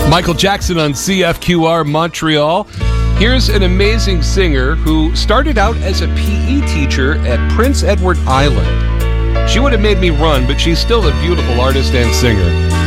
Michael Jackson on CFQR Montreal. Here's an amazing singer who started out as a PE teacher at Prince Edward Island. She would have made me run, but she's still a beautiful artist and singer.